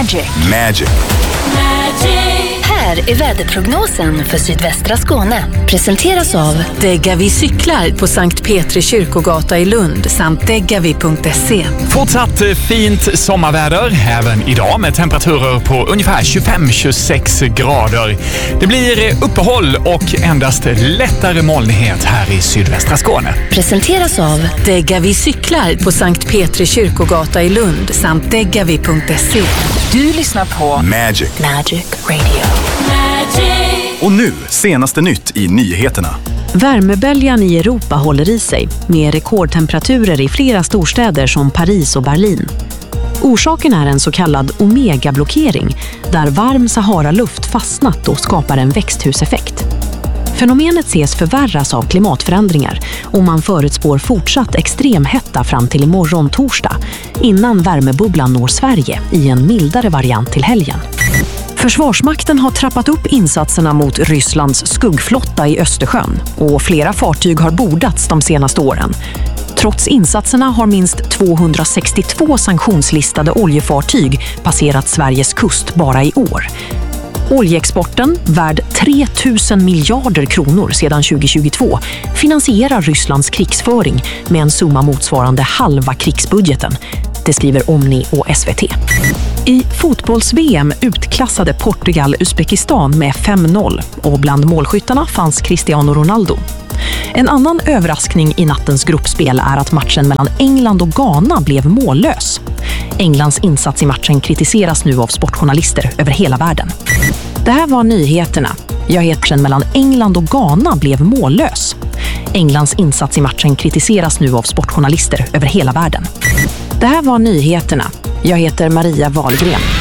Magic. Här är väderprognosen för sydvästra Skåne. Presenteras av Degavi cyklar på Sankt Petri kyrkogata i Lund samt degavi.se. Fortsatt fint sommarväder även idag med temperaturer på ungefär 25-26 grader. Det blir uppehåll och endast lättare molnighet här i sydvästra Skåne. Presenteras av Degavi cyklar på Sankt Petri kyrkogata i Lund samt degavi.se. Du lyssnar på Magic Radio. Och nu, senaste nytt i nyheterna. Värmeböljan i Europa håller i sig med rekordtemperaturer i flera storstäder som Paris och Berlin. Orsaken är en så kallad omegablockering där varm Sahara-luft fastnat och skapar en växthuseffekt. Fenomenet ses förvärras av klimatförändringar och man förutspår fortsatt extremhetta fram till imorgon torsdag innan värmebubblan når Sverige i en mildare variant till helgen. Försvarsmakten har trappat upp insatserna mot Rysslands skuggflotta i Östersjön och flera fartyg har bordats de senaste åren. Trots insatserna har minst 262 sanktionslistade oljefartyg passerat Sveriges kust bara i år. Oljeexporten, värd 3 000 miljarder kronor sedan 2022, finansierar Rysslands krigsföring med en summa motsvarande halva krigsbudgeten. Det skriver Omni och SVT. I fotbolls-VM utklassade Portugal Uzbekistan med 5-0 och bland målskyttarna fanns Cristiano Ronaldo. En annan överraskning i nattens gruppspel är att matchen mellan England och Ghana blev mållös. Englands insats i matchen kritiseras nu av sportjournalister över hela världen. Det här var nyheterna. Jag heter mellan England och Ghana blev mållös. Englands insats i matchen kritiseras nu av sportjournalister över hela världen. Det här var nyheterna. Jag heter Maria Wahlgren.